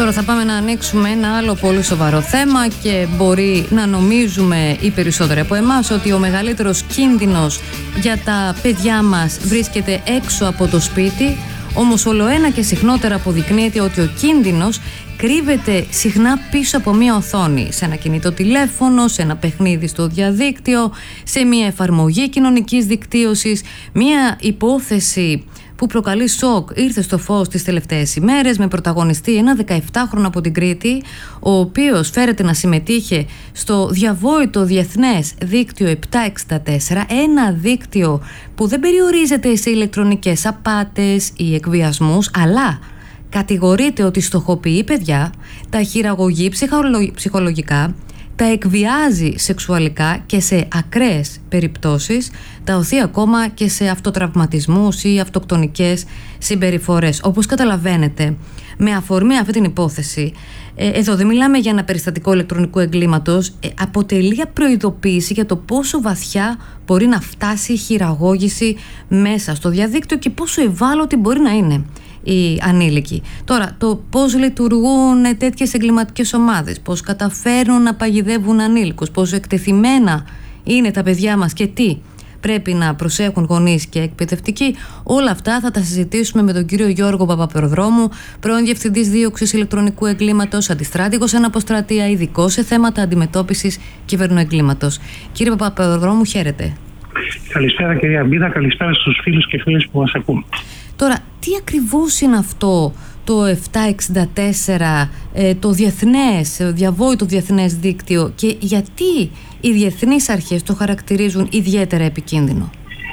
Τώρα θα πάμε να ανοίξουμε ένα άλλο πολύ σοβαρό θέμα και μπορεί να νομίζουμε οι περισσότεροι από εμάς ότι ο μεγαλύτερος κίνδυνος για τα παιδιά μας βρίσκεται έξω από το σπίτι, όμως ολοένα και συχνότερα αποδεικνύεται ότι ο κίνδυνος κρύβεται συχνά πίσω από μία οθόνη, σε ένα κινητό τηλέφωνο, σε ένα παιχνίδι στο διαδίκτυο, σε μία εφαρμογή κοινωνικής δικτύωσης, μία υπόθεση που προκαλεί σοκ ήρθε στο φως τις τελευταίες ημέρες με πρωταγωνιστή ένα 17χρονο από την Κρήτη, ο οποίος φέρεται να συμμετείχε στο διαβόητο διεθνές δίκτυο 764, ένα δίκτυο που δεν περιορίζεται σε ηλεκτρονικές απάτες ή εκβιασμούς, αλλά κατηγορείται ότι στοχοποιεί παιδιά, τα χειραγωγεί ψυχολογικά, τα εκβιάζει σεξουαλικά και σε ακραίες περιπτώσεις τα οθεί ακόμα και σε αυτοτραυματισμούς ή αυτοκτονικές συμπεριφορές. Όπως καταλαβαίνετε, με αφορμή αυτή την υπόθεση, εδώ δεν μιλάμε για ένα περιστατικό ηλεκτρονικού εγκλήματος, αποτελεί προειδοποίηση για το πόσο βαθιά μπορεί να φτάσει η χειραγώγηση μέσα στο διαδίκτυο και πόσο ευάλωτη μπορεί να είναι οι ανήλικοι. Τώρα, το πώς λειτουργούν τέτοιες εγκληματικές ομάδες, πώς καταφέρουν να παγιδεύουν ανήλικους, πόσο εκτεθειμένα είναι τα παιδιά μας και τι πρέπει να προσέχουν γονείς και εκπαιδευτικοί, όλα αυτά θα τα συζητήσουμε με τον κύριο Γιώργο Παπαπερδρόμου, πρώην Διευθυντής Δίωξης Ηλεκτρονικού Εγκλήματος, αντιστράτηγος εν αποστρατεία, ειδικό σε θέματα αντιμετώπισης κυβερνοεγκλήματος. Κύριε Παπαπερδρόμου, χαίρετε. Καλησπέρα κυρία Μπίδα, καλησπέρα στους φίλους και φίλες που μας ακούν. Τώρα, τι ακριβώς είναι αυτό το 764, το διεθνές, διαβόητο διεθνές δίκτυο, και γιατί οι διεθνείς αρχές το χαρακτηρίζουν ιδιαίτερα επικίνδυνο?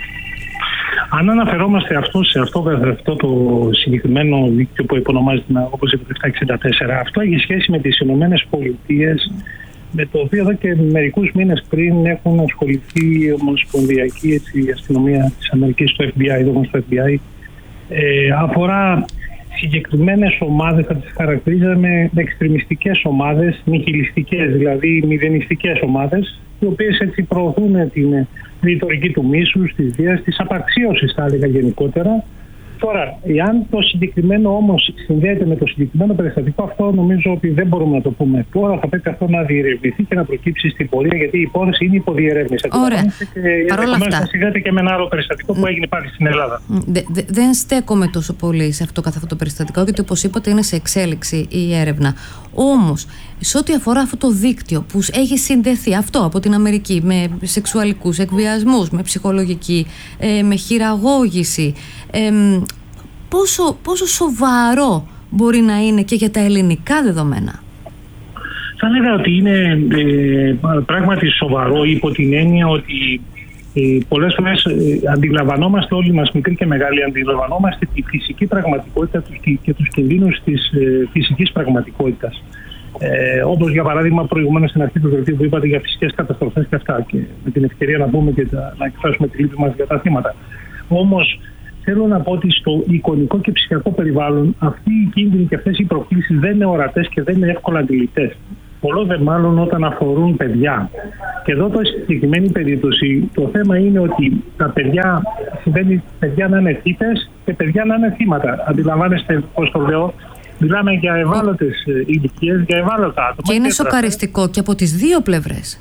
Αν αναφερόμαστε σε αυτό το συγκεκριμένο δίκτυο που υπονομάζεται όπως είπε το 764, αυτό έχει σχέση με τις Ηνωμένες Πολιτείες, με το οποίο εδώ και μερικούς μήνες πριν έχουν ασχοληθεί η Ομοσπονδιακή Αστυνομία της Αμερικής, το FBI, το FBI. Αφορά συγκεκριμένες ομάδες, θα τις χαρακτηρίζαμε εξτρεμιστικές ομάδες, νιχιλιστικές, δηλαδή μηδενιστικές ομάδες, οι οποίες έτσι προωθούν την ρητορική του μίσους, της βίας, της απαξίωσης, θα έλεγα γενικότερα. Τώρα, εάν το συγκεκριμένο όμως συνδέεται με το συγκεκριμένο περιστατικό, αυτό νομίζω ότι δεν μπορούμε να το πούμε τώρα. Θα πρέπει αυτό να διερευνηθεί και να προκύψει στην πορεία, γιατί η υπόθεση είναι υποδιερεύνηση. Ωραία. Παρ' όλα αυτά, θα συνδέεται και με ένα άλλο περιστατικό που έγινε πάλι στην Ελλάδα. Δεν στέκομαι τόσο πολύ σε αυτό καθ' αυτό το περιστατικό, γιατί όπως είπατε είναι σε εξέλιξη η έρευνα. Όμως, σε ό,τι αφορά αυτό το δίκτυο που έχει συνδεθεί αυτό από την Αμερική με σεξουαλικούς εκβιασμούς, με ψυχολογική, με χειραγώγηση, πόσο σοβαρό μπορεί να είναι και για τα ελληνικά δεδομένα? Θα έλεγα ότι είναι πράγματι σοβαρό, υπό την έννοια ότι πολλές φορές αντιλαμβανόμαστε όλοι μας, μικροί και μεγάλοι, αντιλαμβανόμαστε τη φυσική πραγματικότητα και τους κινδύνους της φυσικής πραγματικότητας. Όπως για παράδειγμα προηγουμένως στην αρχή του δελτίου που είπατε για φυσικές καταστροφές και αυτά, και με την ευκαιρία να πούμε και να εκφράσουμε τη λύπη μας για τα θύματα. Όμως θέλω να πω ότι στο εικονικό και ψηφιακό περιβάλλον αυτοί οι κίνδυνοι και αυτές οι προκλήσεις δεν είναι ορατές και δεν είναι εύκολα αντιληπτές. Πολλό δε μάλλον όταν αφορούν παιδιά. Και εδώ το συγκεκριμένη περίπτωση το θέμα είναι ότι τα παιδιά, συμβαίνει παιδιά να είναι θύτες και παιδιά να είναι θύματα. Αντιλαμβάνεστε πώς το λέω? Μιλάμε για ευάλωτες ηλικίες, για ευάλωτα άτομα. Και είναι σοκαριστικό και από τις δύο πλευρές.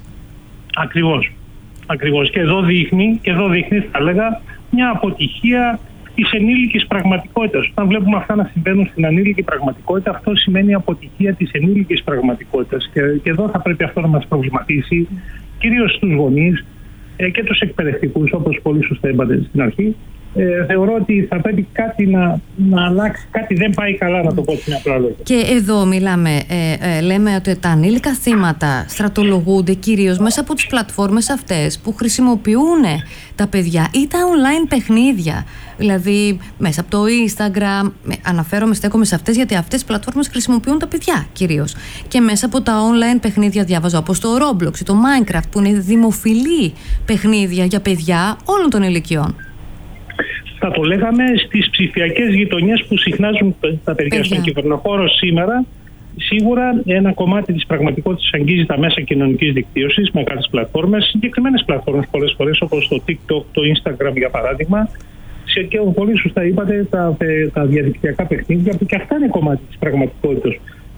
Ακριβώς. Και εδώ δείχνει, θα έλεγα, μια αποτυχία της ενήλικης πραγματικότητας. Όταν βλέπουμε αυτά να συμβαίνουν στην ανήλικη πραγματικότητα, αυτό σημαίνει αποτυχία της ενήλικης πραγματικότητας. Και εδώ θα πρέπει αυτό να μας προβληματίσει, κυρίως στους γονείς και τους εκπαιδευτικούς, όπως πολύ σωστά είπατε στην αρχή. Θεωρώ ότι θα πρέπει κάτι να αλλάξει, κάτι δεν πάει καλά, να το πω στην απλά λόγια. Και εδώ λέμε ότι τα ανήλικα θύματα στρατολογούνται κυρίως μέσα από τις πλατφόρμες αυτές που χρησιμοποιούν τα παιδιά ή τα online παιχνίδια. Δηλαδή μέσα από το Instagram, στέκομαι σε αυτές γιατί αυτές οι πλατφόρμες χρησιμοποιούν τα παιδιά κυρίως. Και μέσα από τα online παιχνίδια διάβαζα, όπως το Roblox ή το Minecraft, που είναι δημοφιλή παιχνίδια για παιδιά όλων των ηλικιών. Θα το λέγαμε στις ψηφιακές γειτονιές που συχνάζουν τα παιδιά στον κυβερνοχώρο σήμερα. Σίγουρα ένα κομμάτι της πραγματικότητας αγγίζει τα μέσα κοινωνικής δικτύωσης, μεγάλες πλατφόρμες, συγκεκριμένες πλατφόρμες πολλές φορές, όπως το TikTok, το Instagram για παράδειγμα. Και πολύ σωστά είπατε τα διαδικτυακά παιχνίδια, που και αυτά είναι κομμάτι της πραγματικότητας.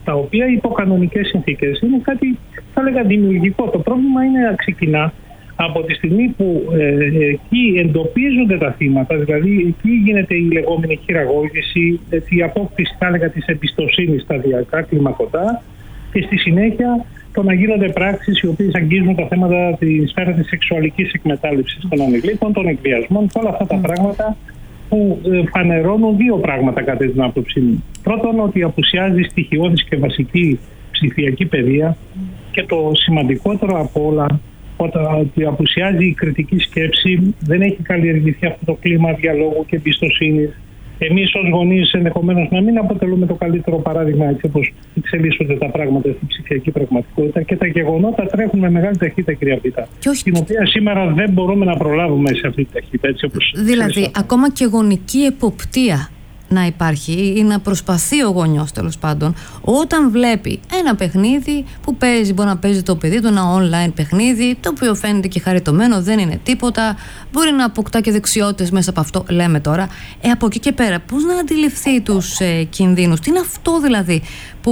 τα οποία υπό κανονικές συνθήκες είναι κάτι, θα έλεγα, δημιουργικό. Το πρόβλημα ξεκινά από τη στιγμή που εκεί εντοπίζονται τα θύματα, δηλαδή εκεί γίνεται η λεγόμενη χειραγώγηση, η απόκτηση, θα έλεγα, της εμπιστοσύνης σταδιακά, κλιμακωτά, και στη συνέχεια το να γίνονται πράξεις οι οποίες αγγίζουν τα θέματα της σφαίρα της σεξουαλικής εκμετάλλευσης των ανηλίκων, των εκβιασμών και όλα αυτά τα πράγματα που φανερώνουν δύο πράγματα κατά την άποψή μου. Πρώτον, ότι απουσιάζει στοιχειώδης και βασική ψηφιακή παιδεία, και το σημαντικότερο από όλα, ότι απουσιάζει η κριτική σκέψη, δεν έχει καλλιεργηθεί αυτό το κλίμα διαλόγου και εμπιστοσύνης. Εμείς ως γονείς ενδεχομένως να μην αποτελούμε το καλύτερο παράδειγμα έτσι όπως εξελίσσονται τα πράγματα στην ψηφιακή πραγματικότητα, και τα γεγονότα τρέχουν με μεγάλη ταχύτητα, κυρία Βίτα, την οποία σήμερα δεν μπορούμε να προλάβουμε σε αυτή τη ταχύτητα. Έτσι όπως δηλαδή, ακόμα και γονική εποπτεία να υπάρχει ή να προσπαθεί ο γονιός, τέλος πάντων, όταν βλέπει ένα παιχνίδι που παίζει, μπορεί να παίζει το παιδί του, ένα online παιχνίδι, το οποίο φαίνεται και χαριτωμένο, δεν είναι τίποτα, μπορεί να αποκτά και δεξιότητες μέσα από αυτό, λέμε τώρα. Από εκεί και πέρα, πώς να αντιληφθεί τους κινδύνους, τι είναι αυτό δηλαδή,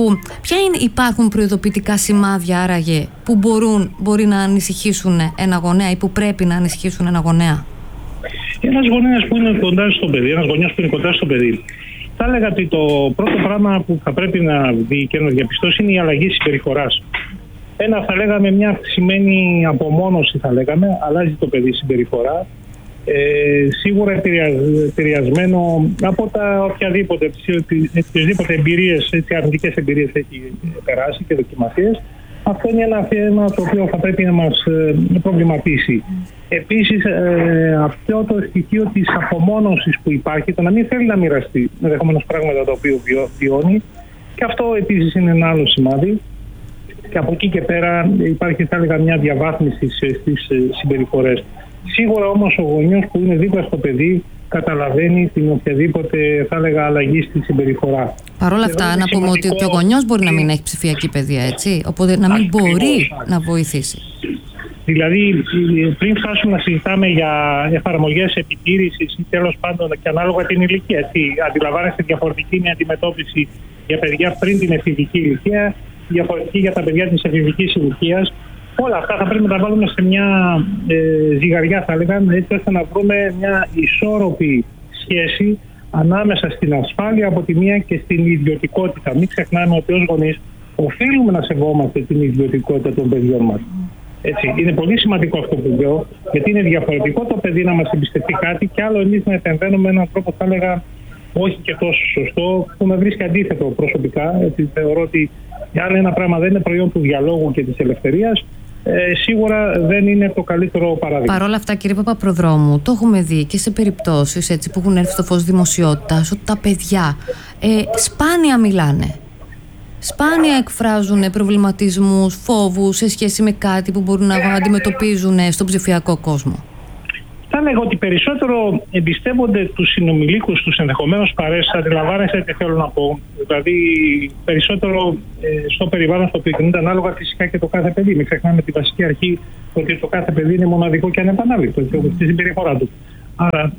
υπάρχουν προειδοποιητικά σημάδια άραγε που μπορεί να ανησυχήσουν ένα γονέα ή που πρέπει να ανησυχήσουν ένα γονέα? Ένας γονέας που είναι κοντά στο παιδί, ένας γονιός που είναι κοντά στο παιδί, θα έλεγα ότι το πρώτο πράγμα που θα πρέπει να δει και να διαπιστώσει είναι η αλλαγή συμπεριφοράς. Θα λέγαμε μια αυξημένη απομόνωση, θα λέγαμε, αλλάζει το παιδί συμπεριφορά. Σίγουρα επηρεασμένο από τα οποιαδήποτε εμπειρίες, αρνητικές εμπειρίες έχει περάσει και δοκιμασίες. Αυτό είναι ένα θέμα το οποίο θα πρέπει να μας προβληματίσει. Επίσης, αυτό το στοιχείο της απομόνωσης που υπάρχει, το να μην θέλει να μοιραστεί ενδεχομένως πράγματα τα οποία βιώνει, και αυτό επίσης είναι ένα άλλο σημάδι. Και από εκεί και πέρα υπάρχει, θα έλεγα, μια διαβάθμιση στις συμπεριφορές. Σίγουρα όμως ο γονιός που είναι δίπλα στο παιδί καταλαβαίνει την οποιαδήποτε, θα έλεγα, αλλαγή στη συμπεριφορά. Παρ' όλα αυτά, να πούμε ότι και ο γονιός μπορεί να μην έχει ψηφιακή παιδεία, έτσι, οπότε να μην μπορεί να βοηθήσει. Δηλαδή, πριν φτάσουμε να συζητάμε για εφαρμογές επιτήρησης ή τέλος πάντων και ανάλογα την ηλικία, έτσι, αντιλαμβάνεστε διαφορετική μια αντιμετώπιση για παιδιά πριν την εφηβική ηλικία, διαφορετική για τα παιδιά της εφηβικής ηλικίας. Όλα αυτά θα πρέπει να τα βάλουμε σε μια ζυγαριά, θα λέγαμε, έτσι ώστε να βρούμε μια ισόρροπη σχέση ανάμεσα στην ασφάλεια από τη μία και στην ιδιωτικότητα. Μην ξεχνάμε ότι ως γονείς οφείλουμε να σεβόμαστε την ιδιωτικότητα των παιδιών μας. Έτσι, είναι πολύ σημαντικό αυτό που λέω, γιατί είναι διαφορετικό το παιδί να μας εμπιστευτεί κάτι και άλλο εμείς να επεμβαίνουμε με έναν τρόπο, θα έλεγα, όχι και τόσο σωστό, που με βρίσκει αντίθετο προσωπικά. Έτσι, θεωρώ ότι αν ένα πράγμα δεν είναι προϊόν του διαλόγου και της ελευθερίας, σίγουρα δεν είναι το καλύτερο παράδειγμα. Παρ' όλα αυτά, κύριε Παπαπροδρόμου, το έχουμε δει και σε περιπτώσεις έτσι, που έχουν έρθει στο φως δημοσιότητας, ότι τα παιδιά σπάνια μιλάνε. Σπάνια εκφράζουν προβληματισμούς, φόβους σε σχέση με κάτι που μπορούν να αντιμετωπίζουν στον ψηφιακό κόσμο. Θα λέγω ότι περισσότερο εμπιστεύονται τους συνομιλίκους τους, ενδεχομένως παρέσεις, αντιλαμβάνεστε τι θέλω να πω. Δηλαδή, περισσότερο στο περιβάλλον στο οποίο κινούνται, ανάλογα φυσικά και το κάθε παιδί. Μην ξεχνάμε τη βασική αρχή ότι το κάθε παιδί είναι μοναδικό και ανεπανάληπτο στη συμπεριφορά του. Άρα,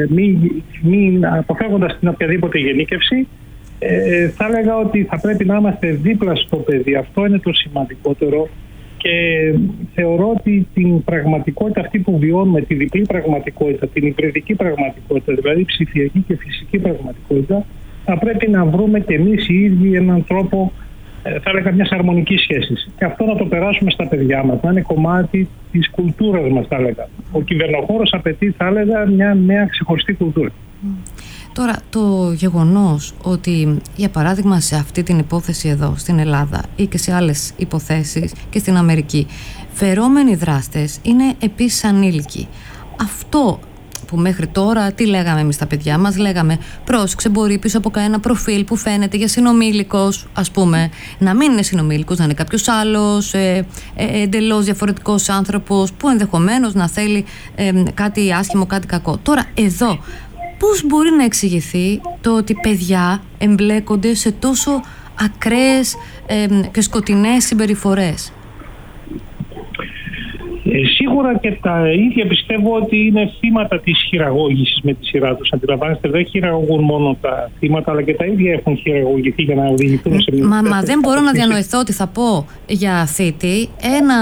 μην αποφεύγοντας την οποιαδήποτε γενίκευση, θα έλεγα ότι θα πρέπει να είμαστε δίπλα στο παιδί. Αυτό είναι το σημαντικότερο. Και θεωρώ ότι την πραγματικότητα αυτή που βιώνουμε, τη διπλή πραγματικότητα, την υβριδική πραγματικότητα, δηλαδή ψηφιακή και φυσική πραγματικότητα, θα πρέπει να βρούμε και εμείς οι ίδιοι έναν τρόπο, θα έλεγα, μιας αρμονικής σχέσης. Και αυτό να το περάσουμε στα παιδιά μας, να είναι κομμάτι της κουλτούρας μας, θα έλεγα. Ο κυβερνοχώρος απαιτεί, θα έλεγα, μια νέα ξεχωριστή κουλτούρα. Τώρα, το γεγονός ότι, για παράδειγμα, σε αυτή την υπόθεση εδώ στην Ελλάδα ή και σε άλλες υποθέσεις και στην Αμερική, φερόμενοι δράστες είναι επίσης ανήλικοι. Αυτό που μέχρι τώρα, τι λέγαμε εμείς τα παιδιά μας, λέγαμε πρόσεξε, μπορεί πίσω από κανένα προφίλ που φαίνεται για συνομήλικος, ας πούμε, να μην είναι συνομήλικος, να είναι κάποιος άλλος, εντελώς διαφορετικός άνθρωπος που ενδεχομένως να θέλει κάτι άσχημο, κάτι κακό. Τώρα, εδώ, πώς μπορεί να εξηγηθεί το ότι παιδιά εμπλέκονται σε τόσο ακραίες και σκοτεινές συμπεριφορές? Σίγουρα και τα ίδια πιστεύω ότι είναι θύματα της χειραγώγησης με τη σειρά τους. Αντιλαμβάνεστε, δεν χειραγωγούν μόνο τα θύματα, αλλά και τα ίδια έχουν χειραγωγηθεί για να οδηγηθούν σε μια. Μα δεν μπορώ να διανοηθώ ότι θα πω για θήτη ένα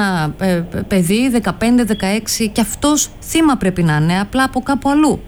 παιδί 15-16 και αυτός θύμα πρέπει να είναι, απλά από κάπου αλλού.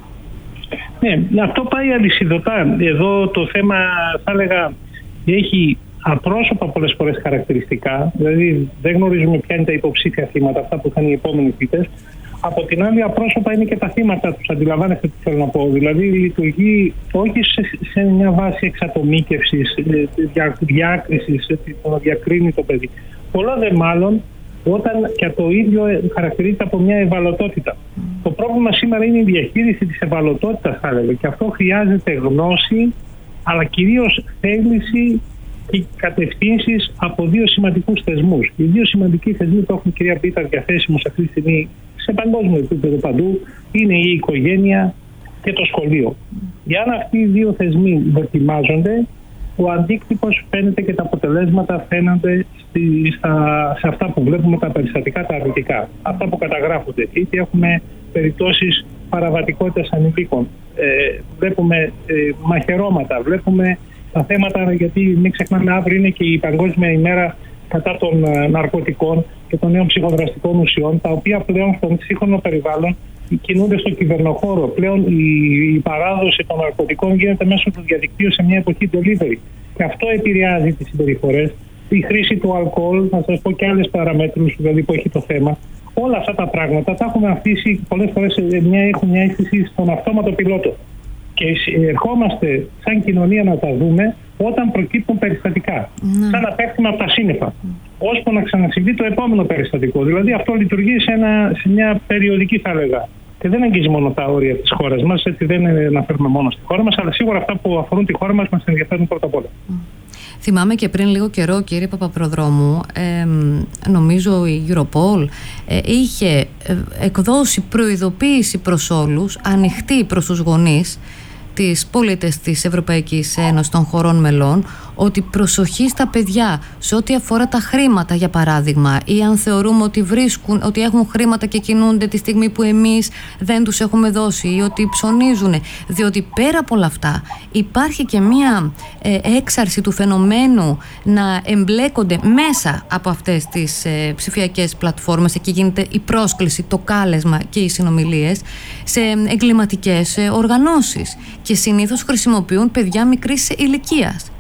Ναι, αυτό πάει αλυσιδωτά. Εδώ το θέμα, θα έλεγα, έχει απρόσωπα πολλές φορές χαρακτηριστικά, δηλαδή δεν γνωρίζουμε ποια είναι τα υποψήφια θύματα, αυτά που θα είναι οι επόμενοι θύτες. Από την άλλη, απρόσωπα είναι και τα θύματα τους. Αντιλαμβάνεστε τι θέλω να πω. Δηλαδή, λειτουργεί όχι σε μια βάση εξατομίκευσης, διάκρισης, να διακρίνει το παιδί. Πολλά δε μάλλον όταν και το ίδιο χαρακτηρίζεται από μια ευαλωτότητα. Το πρόβλημα σήμερα είναι η διαχείριση της ευαλωτότητας, θα έλεγα, και αυτό χρειάζεται γνώση, αλλά κυρίως θέληση και κατευθύνσεις από δύο σημαντικούς θεσμούς. Οι δύο σημαντικοί θεσμοί που έχουν, κυρία Πίτα, διαθέσιμους αυτή τη στιγμή σε παγκόσμιο επίπεδο παντού είναι η οικογένεια και το σχολείο. Για να αυτοί οι δύο θεσμοί δοκιμάζονται, ο αντίκτυπος φαίνεται και τα αποτελέσματα φαίνονται σε αυτά που βλέπουμε, τα περιστατικά, τα αρνητικά. Αυτά που καταγράφονται. Είτε έχουμε περιπτώσεις παραβατικότητας ανηλίκων, βλέπουμε μαχαιρώματα, βλέπουμε τα θέματα, γιατί μην ξεχνάμε, αύριο είναι και η Παγκόσμια ημέρα κατά των ναρκωτικών και των νέων ψυχοδραστικών ουσιών, τα οποία πλέον στον σύγχρονο περιβάλλον κινούνται στο κυβερνοχώρο. Πλέον η παράδοση των ναρκωτικών γίνεται μέσω του διαδικτύου σε μια εποχή delivery. Και αυτό επηρεάζει τις συμπεριφορές. Η χρήση του αλκοόλ, να σας πω και άλλες παραμέτρους δηλαδή που έχει το θέμα. Όλα αυτά τα πράγματα τα έχουμε αφήσει πολλές φορές, έχουν μια αίσθηση στον αυτόματο πιλότο. Και ερχόμαστε σαν κοινωνία να τα δούμε όταν προκύπτουν περιστατικά. Σαν να πέφτουμε από τα σύννεφα. Ώσπου να ξανασυμβεί το επόμενο περιστατικό. Δηλαδή αυτό λειτουργεί σε μια περιοδική, θα έλεγα. Και δεν αγγίζει μόνο τα όρια της χώρας μας, έτσι δεν αναφέρουμε μόνο στη χώρα μας, αλλά σίγουρα αυτά που αφορούν τη χώρα μας μας ενδιαφέρουν πρώτα απ' όλα. Θυμάμαι και πριν λίγο καιρό, κύριε Παπαπροδρόμου, νομίζω η Europol είχε εκδώσει προειδοποίηση προς όλους, ανοιχτή προς τους γονείς, τις πολίτες της Ευρωπαϊκής Ένωσης των χωρών μελών, ότι προσοχή στα παιδιά σε ό,τι αφορά τα χρήματα, για παράδειγμα, ή αν θεωρούμε ότι έχουν χρήματα και κινούνται τη στιγμή που εμείς δεν τους έχουμε δώσει, ή ότι ψωνίζουν. Διότι πέρα από όλα αυτά υπάρχει και μία έξαρση του φαινομένου να εμπλέκονται μέσα από αυτές τις ψηφιακές πλατφόρμες. Εκεί γίνεται η πρόσκληση, το κάλεσμα και οι συνομιλίες σε εγκληματικές οργανώσεις. Και συνήθως χρησιμοποιούν παιδιά μικρής ηλικίας.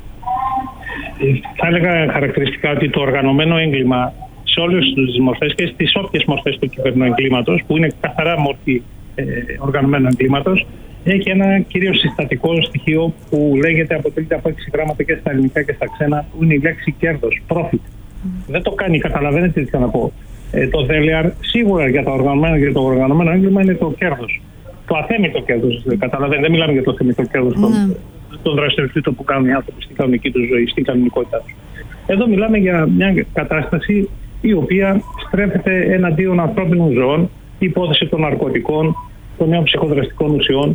Θα έλεγα χαρακτηριστικά ότι το οργανωμένο έγκλημα σε όλες τις μορφές και στις όποιες μορφές του κυβερνοεγκλήματος, που είναι καθαρά μορφή οργανωμένου εγκλήματος, έχει ένα κυρίως συστατικό στοιχείο που αποτελείται από 6 γράμματα και στα ελληνικά και στα ξένα, που είναι η λέξη κέρδος, profit. Δεν το κάνει, καταλαβαίνετε τι θέλω να πω. Το δέλεαρ σίγουρα για το οργανωμένο έγκλημα είναι το κέρδος. Το αθέμητο κέρδος, καταλαβαίνετε, δεν μιλάμε για το θεμητό κέρδος των δραστηριοτήτων που κάνουν οι άνθρωποι στην κανονική τους ζωή, στην κανονικότητά τους. Εδώ μιλάμε για μια κατάσταση η οποία στρέφεται εναντίον ανθρώπινων ζώων, η υπόθεση των ναρκωτικών, των νέων ψυχοδραστικών ουσιών,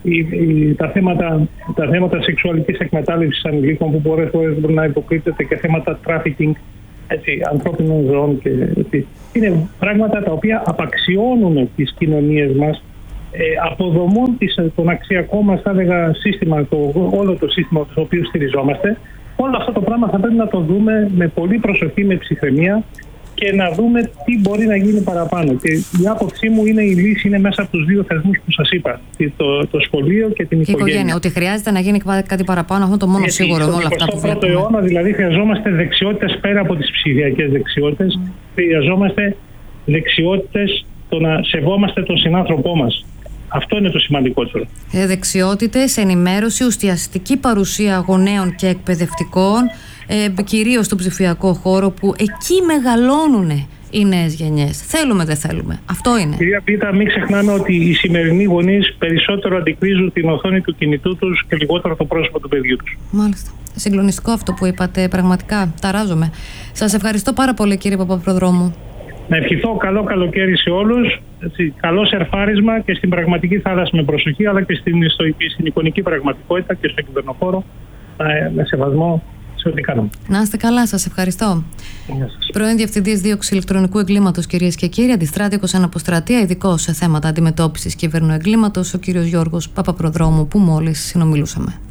τα θέματα σεξουαλικής εκμετάλλευσης ανηλίκων που πολλές φορές μπορεί να υποκρύπτεται και θέματα trafficking ανθρώπινων ζώων. Είναι πράγματα τα οποία απαξιώνουν τις κοινωνίες μας, αποδομούν τον αξιακό μας, θα έλεγα, σύστημα, όλο το σύστημα το οποίο στηριζόμαστε. Όλο αυτό το πράγμα θα πρέπει να το δούμε με πολύ προσοχή, με ψυχραιμία και να δούμε τι μπορεί να γίνει παραπάνω. Και η άποψή μου είναι η λύση είναι μέσα από τους δύο θεσμούς που σας είπα, το σχολείο και την οικογένεια. Ότι χρειάζεται να γίνει κάτι παραπάνω, αυτό το μόνο σίγουρο με όλα αυτά που βλέπουμε. Στον 21ο αιώνα δηλαδή χρειαζόμαστε δεξιότητες πέρα από τις ψηφιακές δεξιότητες. Χρειαζόμαστε δεξιότητες το να σεβόμαστε τον συνάνθρωπό μας. Αυτό είναι το σημαντικότερο. Δεξιότητες, ενημέρωση, ουσιαστική παρουσία γονέων και εκπαιδευτικών, κυρίως στον ψηφιακό χώρο, που εκεί μεγαλώνουν οι νέες γενιές. Θέλουμε, δεν θέλουμε. Αυτό είναι. Κυρία Πίτα, μην ξεχνάμε ότι οι σημερινοί γονείς περισσότερο αντικρίζουν την οθόνη του κινητού τους και λιγότερο το πρόσωπο του παιδιού τους. Μάλιστα. Συγκλονιστικό αυτό που είπατε. Πραγματικά ταράζομαι. Σας ευχαριστώ πάρα πολύ, κύριε Παπαπροδρόμου. Να ευχηθώ καλό καλοκαίρι σε όλους, καλό σερφάρισμα και στην πραγματική θάλασσα με προσοχή, αλλά και στην εικονική πραγματικότητα και στον κυβερνοχώρο με σεβασμό σε ό,τι κάνουμε. Να είστε καλά, σας ευχαριστώ. Πρώην Διευθυντής Δίωξης Ηλεκτρονικού Εγκλήματος, κυρίες και κύριοι, αντιστράτηγος εν αποστρατεία, ειδικός σε θέματα αντιμετώπισης κυβερνοεγκλήματος, ο κύριος Γιώργος Παπαπροδρόμου, που μόλις συνομιλούσαμε.